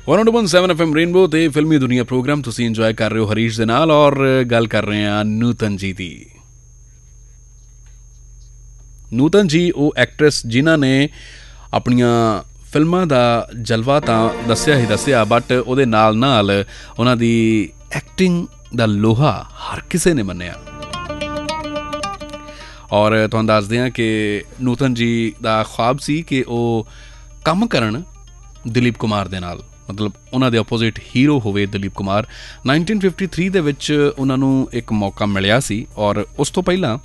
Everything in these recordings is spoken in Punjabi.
101.7 FM ਰੇਨਬੋ ਤੇ ਫਿਲਮੀ ਦੁਨੀਆ ਪ੍ਰੋਗਰਾਮ ਤੁਸੀਂ ਇੰਜੋਏ ਕਰ ਰਹੇ ਹੋ ਹਰੀਸ਼ ਦੇ ਨਾਲ ਔਰ ਗੱਲ ਕਰ ਰਹੇ ਹਾਂ ਨੂਤਨ ਜੀ ਦੀ। ਨੂਤਨ ਜੀ ਉਹ ਐਕਟਰੈਸ ਜਿਨ੍ਹਾਂ ਨੇ ਆਪਣੀਆਂ ਫਿਲਮਾਂ ਦਾ ਜਲਵਾ ਤਾਂ ਦੱਸਿਆ ਬਟ ਉਹਦੇ ਨਾਲ ਨਾਲ ਉਹਨਾਂ ਦੀ ਐਕਟਿੰਗ ਦਾ ਲੋਹਾ ਹਰ ਕਿਸੇ ਨੇ ਮੰਨਿਆ। ਔਰ ਤੁਹਾਨੂੰ ਦੱਸਦੇ ਹਾਂ ਕਿ ਨੂਤਨ ਜੀ ਦਾ ख्वाब ਸੀ ਕਿ ਉਹ ਕੰਮ ਕਰਨ ਦਿਲੀਪ ਕੁਮਾਰ ਦੇ ਨਾਲ, ਮਤਲਬ ਉਹਨਾਂ ਦੇ ਆਪੋਜ਼ਿਟ ਹੀਰੋ ਹੋਵੇ ਦਿਲੀਪ ਕੁਮਾਰ। 1953 ਦੇ ਵਿੱਚ ਉਹਨਾਂ ਨੂੰ ਇੱਕ ਮੌਕਾ ਮਿਲਿਆ ਸੀ ਔਰ ਉਸ ਤੋਂ ਪਹਿਲਾਂ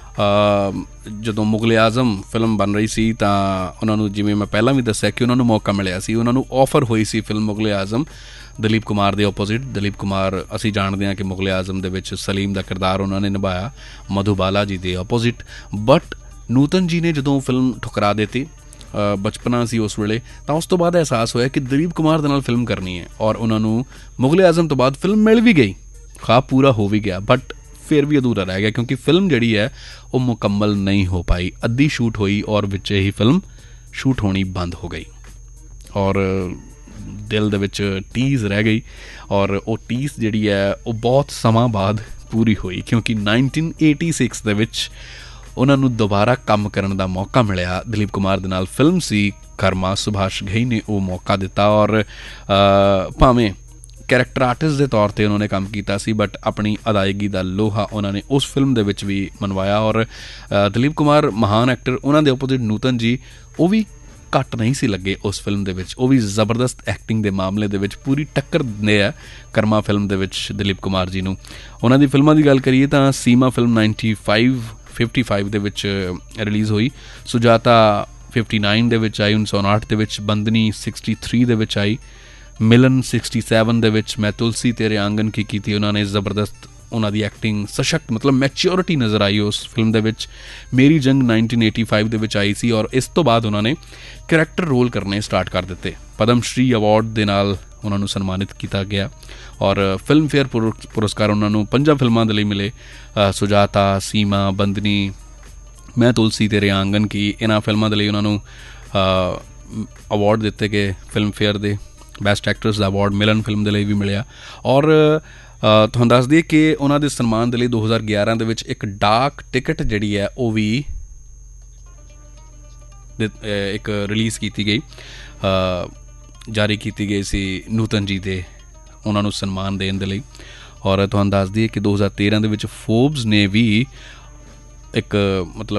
ਜਦੋਂ ਮੁਗਲ ਆਜ਼ਮ ਫਿਲਮ ਬਣ ਰਹੀ ਸੀ ਤਾਂ ਉਹਨਾਂ ਨੂੰ, ਜਿਵੇਂ ਮੈਂ ਪਹਿਲਾਂ ਵੀ ਦੱਸਿਆ ਕਿ ਉਹਨਾਂ ਨੂੰ ਮੌਕਾ ਮਿਲਿਆ ਸੀ, ਉਹਨਾਂ ਨੂੰ ਆਫਰ ਹੋਈ ਸੀ ਫਿਲਮ ਮੁਗਲ ਆਜ਼ਮ ਦਲੀਪ ਕੁਮਾਰ ਦੇ ਆਪੋਜ਼ਿਟ। ਦਲੀਪ ਕੁਮਾਰ ਅਸੀਂ ਜਾਣਦੇ ਹਾਂ ਕਿ ਮੁਗਲ ਆਜ਼ਮ ਦੇ ਵਿੱਚ ਸਲੀਮ ਦਾ ਕਿਰਦਾਰ ਉਹਨਾਂ ਨੇ ਨਿਭਾਇਆ ਮਧੂਬਾਲਾ ਜੀ ਦੇ ਆਪੋਜ਼ਿਟ। ਬਟ ਨੂਤਨ ਜੀ ਨੇ ਜਦੋਂ ਫਿਲਮ ਠੁਕਰਾ ਦਿੱਤੀ, ਬਚਪਨਾ ਸੀ ਉਸ ਵੇਲੇ, ਤਾਂ ਉਸ ਤੋਂ ਬਾਅਦ ਅਹਿਸਾਸ ਹੋਇਆ ਕਿ ਦਲੀਪ ਕੁਮਾਰ ਦੇ ਨਾਲ ਫਿਲਮ ਕਰਨੀ ਹੈ ਔਰ ਉਹਨਾਂ ਨੂੰ ਮੁਗਲ ਆਜ਼ਮ ਤੋਂ ਬਾਅਦ ਫਿਲਮ ਮਿਲ ਵੀ ਗਈ, ख्वाब ਪੂਰਾ ਹੋ ਵੀ ਗਿਆ, ਬਟ ਫਿਰ ਵੀ ਅਧੂਰਾ ਰਹਿ ਗਿਆ ਕਿਉਂਕਿ ਫਿਲਮ ਜਿਹੜੀ ਹੈ ਉਹ ਮੁਕੰਮਲ ਨਹੀਂ ਹੋ ਪਾਈ। ਅੱਧੀ ਸ਼ੂਟ ਹੋਈ ਔਰ ਵਿੱਚ ਹੀ ਫਿਲਮ ਸ਼ੂਟ ਹੋਣੀ ਬੰਦ ਹੋ ਗਈ ਔਰ ਦਿਲ ਦੇ ਵਿੱਚ ਟੀਜ਼ ਰਹਿ ਗਈ ਔਰ ਉਹ ਟੀਜ਼ ਜਿਹੜੀ ਹੈ ਉਹ ਬਹੁਤ ਸਮਾਂ ਬਾਅਦ ਪੂਰੀ ਹੋਈ ਕਿਉਂਕਿ 1986 ਦੇ ਵਿੱਚ ਉਹਨਾਂ ਨੂੰ ਦੁਬਾਰਾ ਕੰਮ ਕਰਨ ਦਾ ਮੌਕਾ ਮਿਲਿਆ ਦਿਲੀਪ ਕੁਮਾਰ ਦੇ ਨਾਲ। ਫਿਲਮ ਸੀ ਕਰਮਾ, ਸੁਭਾਸ਼ ਘਈ ਨੇ ਉਹ ਮੌਕਾ ਦਿੱਤਾ ਔਰ ਭਾਵੇਂ ਕੈਰੈਕਟਰ ਆਰਟਿਸਟ ਦੇ ਤੌਰ 'ਤੇ ਉਹਨਾਂ ਨੇ ਕੰਮ ਕੀਤਾ ਸੀ ਬਟ ਆਪਣੀ ਅਦਾਇਗੀ ਦਾ ਲੋਹਾ ਉਹਨਾਂ ਨੇ ਉਸ ਫਿਲਮ ਦੇ ਵਿੱਚ ਵੀ ਮਨਵਾਇਆ। ਔਰ ਦਿਲੀਪ ਕੁਮਾਰ ਮਹਾਨ ਐਕਟਰ, ਉਹਨਾਂ ਦੇ ਆਪੋਜ਼ਿਟ ਨੂਤਨ ਜੀ ਉਹ ਵੀ ਘੱਟ ਨਹੀਂ ਸੀ ਲੱਗੇ ਉਸ ਫਿਲਮ ਦੇ ਵਿੱਚ, ਉਹ ਵੀ ਜ਼ਬਰਦਸਤ ਐਕਟਿੰਗ ਦੇ ਮਾਮਲੇ ਦੇ ਵਿੱਚ ਪੂਰੀ ਟੱਕਰ ਦਿੰਦੇ ਆ ਕਰਮਾ ਫਿਲਮ ਦੇ ਵਿੱਚ ਦਿਲੀਪ ਕੁਮਾਰ ਜੀ ਨੂੰ। ਉਹਨਾਂ ਦੀ ਫਿਲਮਾਂ ਦੀ ਗੱਲ ਕਰੀਏ ਤਾਂ ਸੀਮਾ ਫਿਲਮ 1955 ਦੇ ਵਿੱਚ ਰਿਲੀਜ਼ ਹੋਈ, ਸੁਜਾਤਾ 59 ਦੇ ਵਿੱਚ ਆਈ, 1959 ਦੇ ਵਿੱਚ ਬੰਦਨੀ 63 ਦੇ ਵਿੱਚ ਆਈ, ਮਿਲਨ 67 ਦੇ ਵਿੱਚ ਮੈਂ ਤੁਲਸੀ ਤੇਰੇ ਆਂਗਨ ਕੀ ਕੀਤੀ। ਉਹਨਾਂ ਨੇ ਜ਼ਬਰਦਸਤ, ਉਹਨਾਂ ਦੀ ਐਕਟਿੰਗ ਸਸ਼ਕਤ, ਮਤਲਬ ਮੈਚਿਓਰਿਟੀ ਨਜ਼ਰ ਆਈ ਉਸ ਫਿਲਮ ਦੇ ਵਿੱਚ। ਮੇਰੀ ਜੰਗ 1985 ਦੇ ਵਿੱਚ ਆਈ ਸੀ ਔਰ ਇਸ ਤੋਂ ਬਾਅਦ ਉਹਨਾਂ ਨੇ ਕਰੈਕਟਰ ਰੋਲ ਕਰਨੇ ਸਟਾਰਟ ਕਰ ਦਿੱਤੇ। ਪਦਮ ਸ਼੍ਰੀ ਅਵਾਰਡ ਦੇ ਨਾਲ ਉਹਨਾਂ ਨੂੰ ਸਨਮਾਨਿਤ ਕੀਤਾ ਗਿਆ ਔਰ ਫਿਲਮ ਫੇਅਰ ਪੁਰਸਕਾਰ ਉਹਨਾਂ ਨੂੰ 5 ਫਿਲਮਾਂ ਦੇ ਲਈ ਮਿਲੇ, ਸੁਜਾਤਾ, ਸੀਮਾ, ਬੰਦਨੀ, ਮੈਂ ਤੁਲਸੀ ਤੇਰੇ ਆਂਗਨ ਕੀ, ਇਹਨਾਂ ਫਿਲਮਾਂ ਦੇ ਲਈ ਉਹਨਾਂ ਨੂੰ ਅਵਾਰਡ ਦਿੱਤੇ ਗਏ ਫਿਲਮ ਫੇਅਰ ਦੇ। ਬੈਸਟ ਐਕਟਰਸ ਦਾ ਅਵਾਰਡ ਮਿਲਨ ਫਿਲਮ ਦੇ ਲਈ ਵੀ ਮਿਲਿਆ। ਔਰ ਤੁਹਾਨੂੰ ਦੱਸ ਦਈਏ ਕਿ ਉਹਨਾਂ ਦੇ ਸਨਮਾਨ ਦੇ ਲਈ 2011 ਦੇ ਵਿੱਚ ਇੱਕ ਡਾਕ ਟਿਕਟ ਜਿਹੜੀ ਹੈ ਉਹ ਵੀ ਇੱਕ ਰਿਲੀਜ਼ ਕੀਤੀ ਗਈ, ਜਾਰੀ ਕੀਤੀ ਗਈ ਸੀ ਨੂਤਨ ਜੀ ਦੇ ਉਹਨਾਂ ਨੂੰ ਸਨਮਾਨ ਦੇਣ ਦੇ ਲਈ। ਔਰ ਤੁਹਾਨੂੰ ਦੱਸ ਦਈਏ ਕਿ 2013 ਦੇ ਵਿੱਚ ਫੋਰਬਸ ਨੇ ਵੀ ਇੱਕ ਮਤਲਬ